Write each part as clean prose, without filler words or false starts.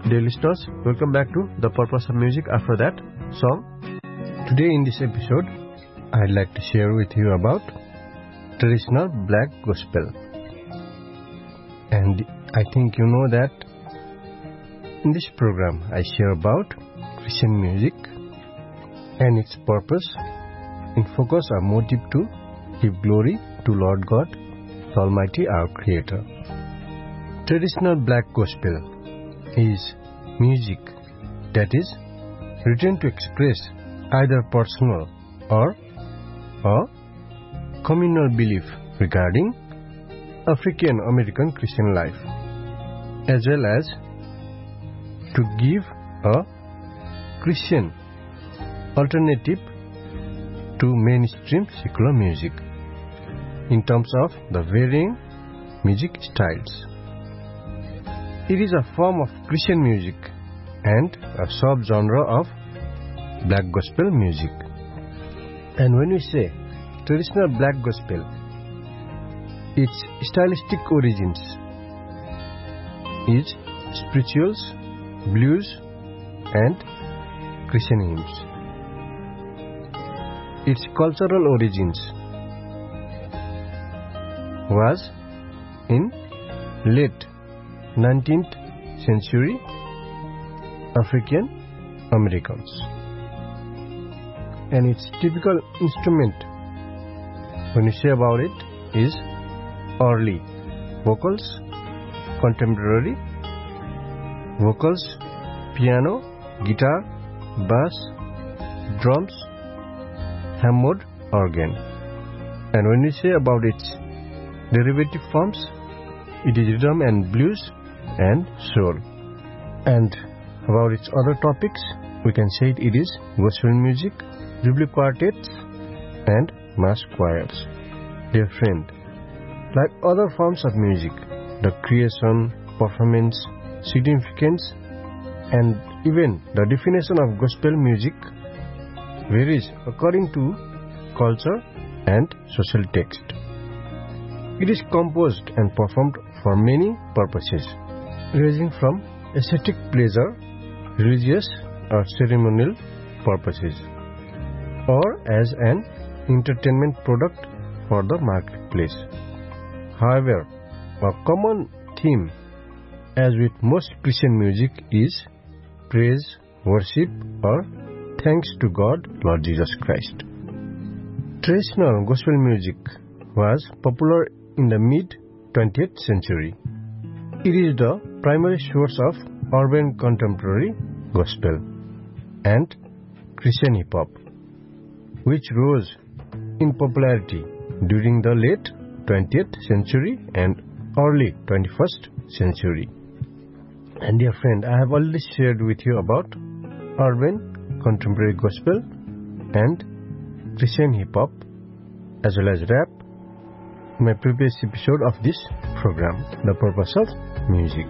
Dear listeners, welcome back to The Purpose of Music after that song. Today in this episode, I'd like to share with you about traditional black gospel. And I think you know that in this program I share about Christian music and its purpose in focus or motive to give glory to Lord God, the Almighty, our Creator. Traditional black gospel is music that is written to express either personal or a communal belief regarding African American Christian life, as well as to give a Christian alternative to mainstream secular music in terms of the varying music styles. It is a form of Christian music and a sub-genre of black gospel music. And when we say traditional black gospel, its stylistic origins is spirituals, blues, and Christian hymns. Its cultural origins was in late 19th century African Americans, and its typical instrument, when you say about it, is early vocals, contemporary vocals, piano, guitar, bass, drums, Hammond organ. And when we say about its derivative forms, it is rhythm and blues and soul. And about its other topics, we can say it is gospel music, jubilee quartets, and mass choirs. Dear friend, like other forms of music, the creation, performance, significance, and even the definition of gospel music varies according to culture and social text. It is composed and performed for many purposes, ranging from aesthetic pleasure, religious or ceremonial purposes, or as an entertainment product for the marketplace. However, a common theme, as with most Christian music, is praise, worship, or thanks to God, Lord Jesus Christ. Traditional gospel music was popular in the mid-20th century. It is the primary source of urban contemporary gospel and Christian hip-hop, which rose in popularity during the late 20th century and early 21st century. And dear friend, I have already shared with you about urban contemporary gospel and Christian hip-hop as well as rap in my previous episode of this program, The Purpose of Music.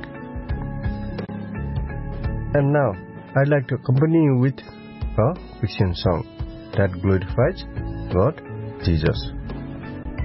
And now, I'd like to accompany you with a Christian song that glorifies God Jesus.